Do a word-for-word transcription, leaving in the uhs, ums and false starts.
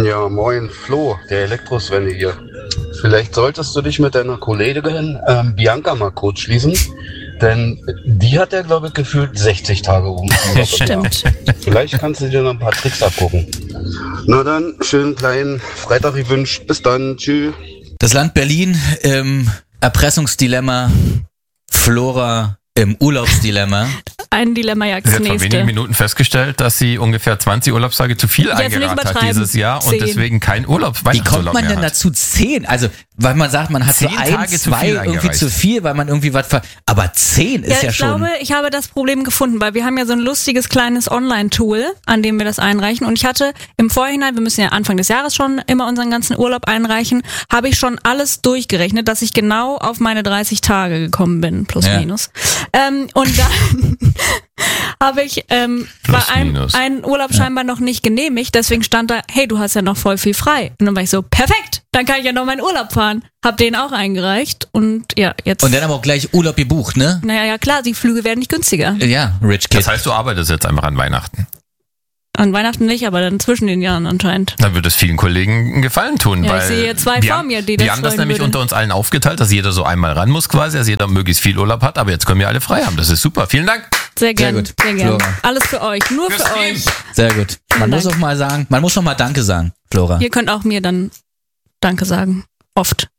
Ja, moin, Flo, der Elektrosvenne hier. Vielleicht solltest du dich mit deiner Kollegin ähm, Bianca mal kurz schließen, denn die hat ja, glaube ich, gefühlt sechzig Tage um. Stimmt. Vielleicht kannst du dir noch ein paar Tricks abgucken. Na dann, schönen kleinen Freitag gewünscht. Bis dann, tschüss. Das Land Berlin im Erpressungsdilemma, Flora im Urlaubsdilemma. Ein Dilemma jagt Sie das hat vor nächste. wenigen Minuten festgestellt, dass sie ungefähr zwanzig Urlaubstage zu viel Jetzt nicht eingeraten hat übertreiben. dieses Jahr und Zehn. deswegen kein Urlaub, Wie kommt Weihnachtsurlaub man mehr denn hat. dazu? Zehn? Also, weil man sagt, man hat so Zehn ein, Tage zu zwei viel irgendwie eingereicht. zu viel, weil man irgendwie was ver... Aber zehn ist Ja, ja, ich schon... glaube, ich habe das Problem gefunden, weil wir haben ja so ein lustiges kleines Online-Tool, an dem wir das einreichen. Und ich hatte im Vorhinein, wir müssen ja Anfang des Jahres schon immer unseren ganzen Urlaub einreichen, habe ich schon alles durchgerechnet, dass ich genau auf meine dreißig Tage gekommen bin, plus Ja. minus. Ähm, und dann habe ich ähm, Plus, war ein, minus. ein Urlaub scheinbar noch nicht genehmigt, deswegen stand da, hey, du hast ja noch voll viel frei. Und dann war ich so, perfekt, dann kann ich ja noch meinen Urlaub fahren. Hab den auch eingereicht und ja, jetzt... Und dann aber auch gleich Urlaub gebucht, ne? Naja, ja klar, die Flüge werden nicht günstiger. Ja, Rich Kid. Das heißt, du arbeitest jetzt einfach an Weihnachten. An Weihnachten nicht, aber dann zwischen den Jahren anscheinend. Dann würde es vielen Kollegen einen Gefallen tun. Ja, weil ich sehe hier zwei wir vor haben, mir, die Wir das haben das freuen nämlich würde. unter uns allen aufgeteilt, dass jeder so einmal ran muss quasi, dass jeder möglichst viel Urlaub hat, aber jetzt können wir alle frei haben. Das ist super. Vielen Dank. Sehr gern, gut. sehr gern. Flora. Alles für euch, nur Fürs für Team. euch. Sehr gut. Man Vielen muss Dank. auch mal sagen, man muss noch mal Danke sagen, Flora. Ihr könnt auch mir dann Danke sagen. Oft.